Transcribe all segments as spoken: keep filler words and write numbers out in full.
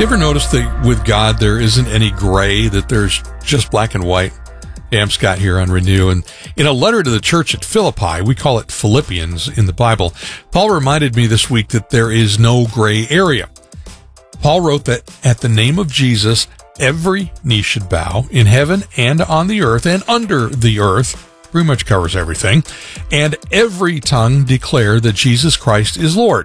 You ever notice that with God, there isn't any gray, that there's just black and white? Am Scott here on Renew. And in a letter to the church at Philippi, we call it Philippians in the Bible, Paul reminded me this week that there is no gray area. Paul wrote that at the name of Jesus, every knee should bow in heaven and on the earth and under the earth. Pretty much covers everything. And every tongue declare that Jesus Christ is Lord.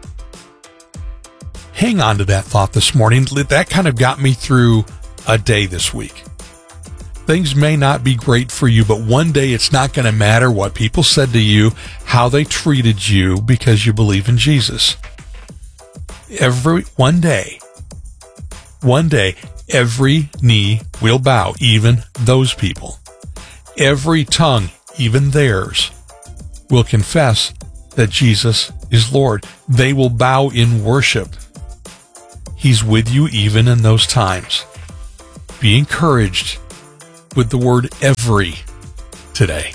Hang on to that thought this morning. That kind of got me through a day this week. Things may not be great for you, but one day it's not going to matter what people said to you, how they treated you, because you believe in Jesus. Every, one day, one day, every knee will bow, even those people. Every tongue, even theirs, will confess that Jesus is Lord. They will bow in worship. He's with you even in those times. Be encouraged with the word every today.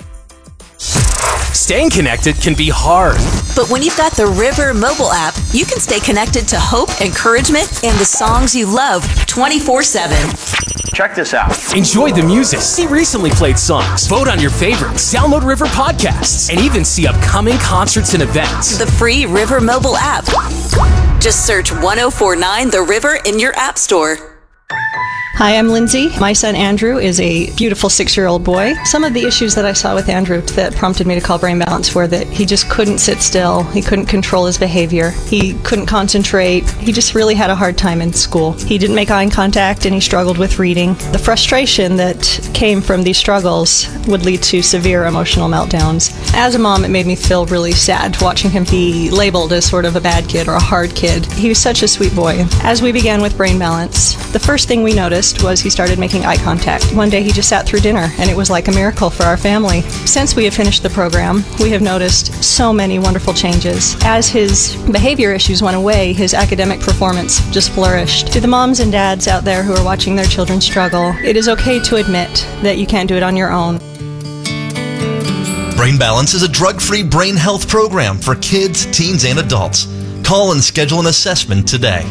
Staying connected can be hard. But when you've got the River mobile app, you can stay connected to hope, encouragement, and the songs you love twenty-four seven. Check this out. Enjoy the music, see recently played songs, vote on your favorites, download River podcasts, and even see upcoming concerts and events. The free River mobile app. Just search one oh four nine The River in your app store. Hi, I'm Lindsay. My son Andrew is a beautiful six-year-old boy. Some of the issues that I saw with Andrew that prompted me to call Brain Balance were that he just couldn't sit still. He couldn't control his behavior. He couldn't concentrate. He just really had a hard time in school. He didn't make eye contact and he struggled with reading. The frustration that came from these struggles would lead to severe emotional meltdowns. As a mom, it made me feel really sad watching him be labeled as sort of a bad kid or a hard kid. He was such a sweet boy. As we began with Brain Balance, the first thing we noticed was he started making eye contact. One day he just sat through dinner, and it was like a miracle for our family. Since we have finished the program, we have noticed so many wonderful changes. As his behavior issues went away, his academic performance just flourished. To the moms and dads out there who are watching their children struggle, it is okay to admit that you can't do it on your own. Brain Balance is a drug-free brain health program for kids, teens, and adults. Call and schedule an assessment today.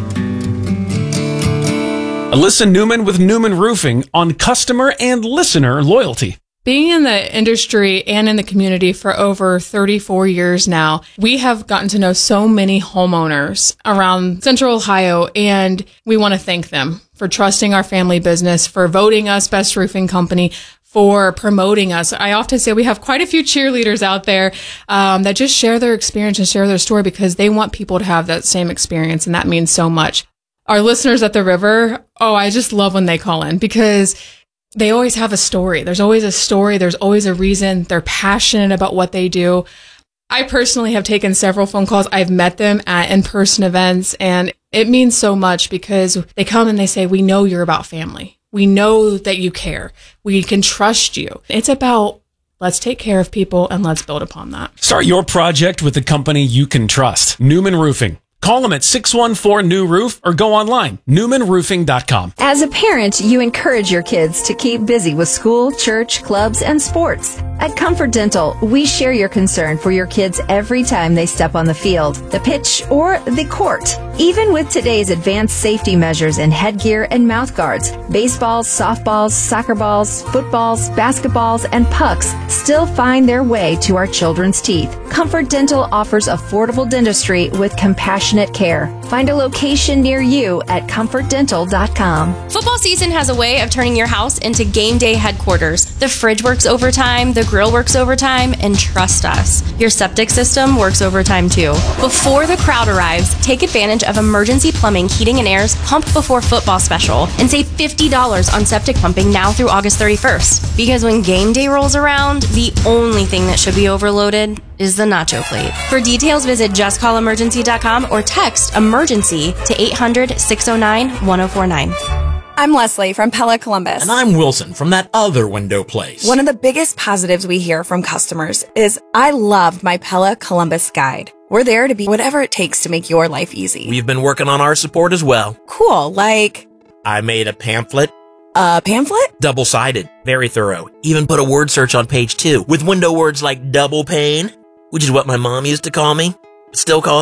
Alyssa Newman with Newman Roofing on customer and listener loyalty. Being in the industry and in the community for over thirty-four years now, we have gotten to know so many homeowners around Central Ohio, and we want to thank them for trusting our family business, for voting us Best Roofing Company, for promoting us. I often say we have quite a few cheerleaders out there um, that just share their experience and share their story because they want people to have that same experience, and that means so much. Our listeners at the River, oh, I just love when they call in because they always have a story. There's always a story. There's always a reason. They're passionate about what they do. I personally have taken several phone calls. I've met them at in-person events, and it means so much because they come and they say, we know you're about family. We know that you care. We can trust you. It's about let's take care of people and let's build upon that. Start your project with a company you can trust. Newman Roofing. Call them at six one four new roof or go online, newman roofing dot com. As a parent, you encourage your kids to keep busy with school, church, clubs, and sports. At Comfort Dental, we share your concern for your kids every time they step on the field, the pitch, or the court. Even with today's advanced safety measures in headgear and mouth guards, baseballs, softballs, soccer balls, footballs, basketballs, and pucks still find their way to our children's teeth. Comfort Dental offers affordable dentistry with compassionate care. Find a location near you at comfort dental dot com. Football season has a way of turning your house into game day headquarters. The fridge works overtime, the grill works overtime, and trust us, your septic system works overtime too. Before the crowd arrives, take advantage of Emergency Plumbing Heating and Air's Pump Before Football special and save fifty dollars on septic pumping now through August thirty-first. Because when game day rolls around, the only thing that should be overloaded is the nacho plate. For details, visit just call emergency dot com or text emergency to eight hundred, six oh nine, one oh four nine. I'm Leslie from Pella Columbus. And I'm Wilson from that other window place. One of the biggest positives we hear from customers is, I loved my Pella Columbus guide. We're there to be whatever it takes to make your life easy. We've been working on our support as well. Cool, like... I made a pamphlet. A pamphlet? Double-sided. Very thorough. Even put a word search on page two with window words like double pane, which is what my mom used to call me. Still calls me.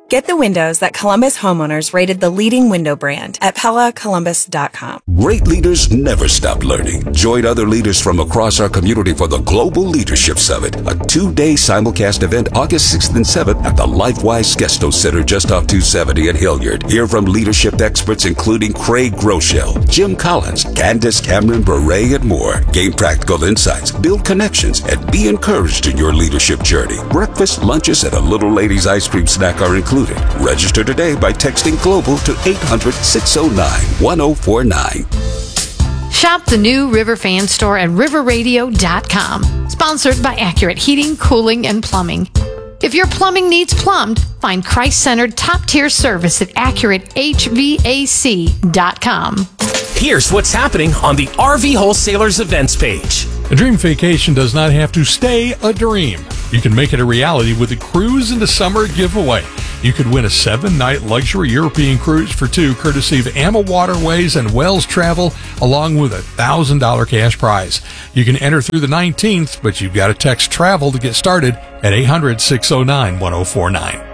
Get the windows that Columbus homeowners rated the leading window brand at Pella Columbus dot com. Great leaders never stop learning. Join other leaders from across our community for the Global Leadership Summit, a two-day simulcast event August sixth and seventh at the LifeWise Skesto Center just off two seventy at Hilliard. Hear from leadership experts including Craig Groeschel, Jim Collins, Candace Cameron Bure, and more. Gain practical insights, build connections, and be encouraged in your leadership journey. Breakfast, lunches, and a little ladies' ice cream snack are included. Register today by texting GLOBAL to eight hundred, six oh nine, one oh four nine. Shop the new River Fan Store at river radio dot com. Sponsored by Accurate Heating, Cooling, and Plumbing. If your plumbing needs plumbed, find Christ-centered top-tier service at accurate h v a c dot com. Here's what's happening on the R V Wholesalers events page. A dream vacation does not have to stay a dream. You can make it a reality with a Cruise into Summer giveaway. You could win a seven-night luxury European cruise for two, courtesy of Amma Waterways and Wells Travel, along with a one thousand dollars cash prize. You can enter through the nineteenth, but you've got to text TRAVEL to get started at eight hundred, six oh nine, one oh four nine.